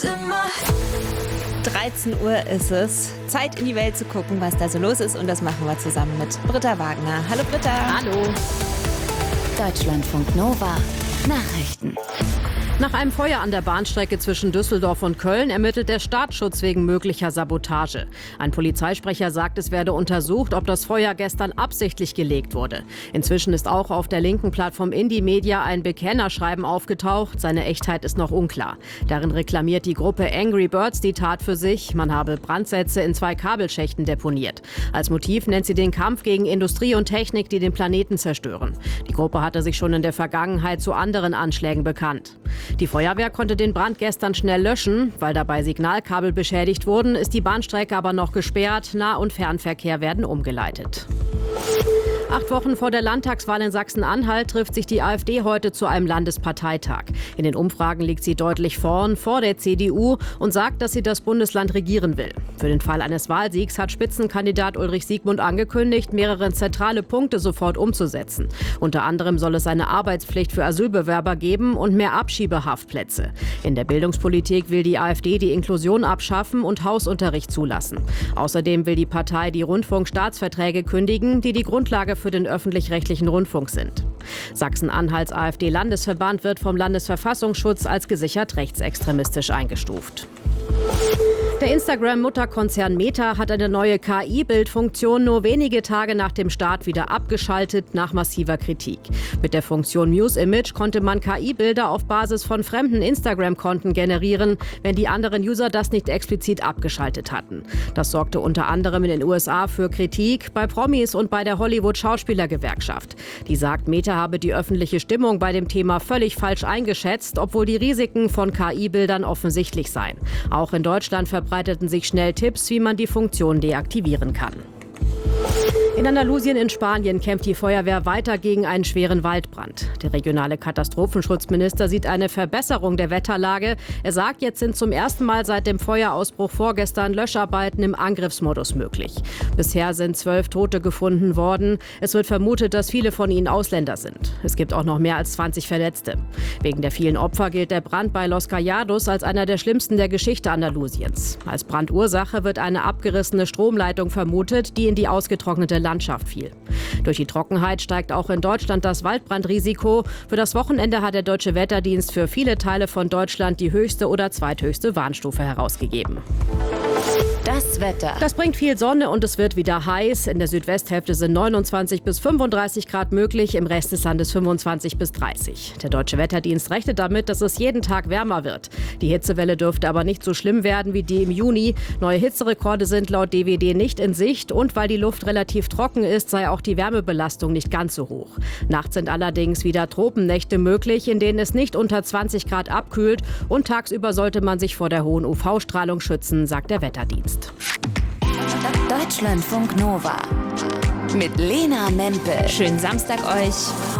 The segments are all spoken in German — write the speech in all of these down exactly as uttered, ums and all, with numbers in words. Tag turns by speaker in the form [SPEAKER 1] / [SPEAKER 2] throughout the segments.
[SPEAKER 1] dreizehn Uhr ist es. Zeit in die Welt zu gucken, was da so los ist. Und das machen wir zusammen mit Britta Wagner. Hallo Britta.
[SPEAKER 2] Hallo.
[SPEAKER 3] Deutschlandfunk Nova. Nachrichten.
[SPEAKER 2] Nach einem Feuer an der Bahnstrecke zwischen Düsseldorf und Köln ermittelt der Staatsschutz wegen möglicher Sabotage. Ein Polizeisprecher sagt, es werde untersucht, ob das Feuer gestern absichtlich gelegt wurde. Inzwischen ist auch auf der linken Plattform Indymedia ein Bekennerschreiben aufgetaucht. Seine Echtheit ist noch unklar. Darin reklamiert die Gruppe Angry Birds die Tat für sich. Man habe Brandsätze in zwei Kabelschächten deponiert. Als Motiv nennt sie den Kampf gegen Industrie und Technik, die den Planeten zerstören. Die Gruppe hatte sich schon in der Vergangenheit zu anderen Anschlägen bekannt. Die Feuerwehr konnte den Brand gestern schnell löschen. Weil dabei Signalkabel beschädigt wurden, ist die Bahnstrecke aber noch gesperrt. Nah- und Fernverkehr werden umgeleitet. Acht Wochen vor der Landtagswahl in Sachsen-Anhalt trifft sich die AfD heute zu einem Landesparteitag. In den Umfragen liegt sie deutlich vorn, vor der C D U und sagt, dass sie das Bundesland regieren will. Für den Fall eines Wahlsiegs hat Spitzenkandidat Ulrich Siegmund angekündigt, mehrere zentrale Punkte sofort umzusetzen. Unter anderem soll es eine Arbeitspflicht für Asylbewerber geben und mehr Abschiebehaftplätze. In der Bildungspolitik will die AfD die Inklusion abschaffen und Hausunterricht zulassen. Außerdem will die Partei die Rundfunkstaatsverträge kündigen, die die Grundlage für den öffentlich-rechtlichen Rundfunk sind. Sachsen-Anhalts AfD-Landesverband wird vom Landesverfassungsschutz als gesichert rechtsextremistisch eingestuft. Der Instagram-Mutterkonzern Meta hat eine neue K I-Bildfunktion nur wenige Tage nach dem Start wieder abgeschaltet, nach massiver Kritik. Mit der Funktion Muse Image konnte man K I-Bilder auf Basis von fremden Instagram-Konten generieren, wenn die anderen User das nicht explizit abgeschaltet hatten. Das sorgte unter anderem in den U S A für Kritik bei Promis und bei der Hollywood-Schauspielergewerkschaft. Die sagt, Meta habe die öffentliche Stimmung bei dem Thema völlig falsch eingeschätzt, obwohl die Risiken von K I-Bildern offensichtlich seien. Auch in Deutschland verbreiteten sich schnell Tipps, wie man die Funktion deaktivieren kann. In Andalusien in Spanien kämpft die Feuerwehr weiter gegen einen schweren Waldbrand. Der regionale Katastrophenschutzminister sieht eine Verbesserung der Wetterlage. Er sagt, jetzt sind zum ersten Mal seit dem Feuerausbruch vorgestern Löscharbeiten im Angriffsmodus möglich. Bisher sind zwölf Tote gefunden worden. Es wird vermutet, dass viele von ihnen Ausländer sind. Es gibt auch noch mehr als zwanzig Verletzte. Wegen der vielen Opfer gilt der Brand bei Los Callados als einer der schlimmsten der Geschichte Andalusiens. Als Brandursache wird eine abgerissene Stromleitung vermutet, die in die ausgetrocknete Landschaft fiel. Durch die Trockenheit steigt auch in Deutschland das Waldbrandrisiko. Für das Wochenende hat der Deutsche Wetterdienst für viele Teile von Deutschland die höchste oder zweithöchste Warnstufe herausgegeben.
[SPEAKER 3] Das Wetter.
[SPEAKER 2] Das bringt viel Sonne und es wird wieder heiß. In der Südwesthälfte sind neunundzwanzig bis fünfunddreißig Grad möglich, im Rest des Landes fünfundzwanzig bis dreißig. Der Deutsche Wetterdienst rechnet damit, dass es jeden Tag wärmer wird. Die Hitzewelle dürfte aber nicht so schlimm werden wie die im Juni. Neue Hitzerekorde sind laut D W D nicht in Sicht und weil die Luft relativ trocken ist, sei auch die Wärmebelastung nicht ganz so hoch. Nachts sind allerdings wieder Tropennächte möglich, in denen es nicht unter zwanzig Grad abkühlt und tagsüber sollte man sich vor der hohen U V-Strahlung schützen, sagt der Wetterdienst.
[SPEAKER 3] Deutschlandfunk Nova mit Lena Mempel.
[SPEAKER 1] Schönen Samstag euch.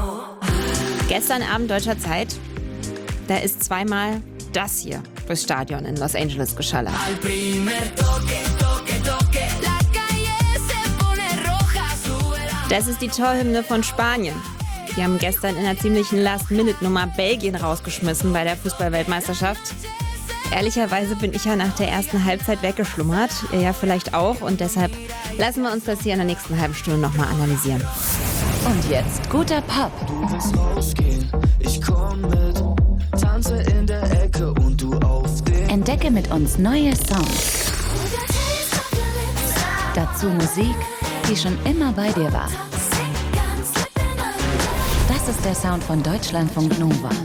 [SPEAKER 1] Gestern Abend deutscher Zeit, da ist zweimal das hier durchs Stadion in Los Angeles geschallert. Das ist die Torhymne von Spanien. Die haben gestern in einer ziemlichen Last-Minute-Nummer Belgien rausgeschmissen bei der Fußball-Weltmeisterschaft. Ehrlicherweise bin ich ja nach der ersten Halbzeit weggeschlummert. Ihr ja vielleicht auch. Und deshalb lassen wir uns das hier in der nächsten halben Stunde nochmal analysieren.
[SPEAKER 3] Und jetzt guter Pop.
[SPEAKER 4] Du willst rausgehen, ich komm mit. Tanze in der Ecke und du auf dem.
[SPEAKER 3] Entdecke mit uns neue Songs. Dazu Musik, die schon immer bei dir war. Das ist der Sound von Deutschlandfunk Nova.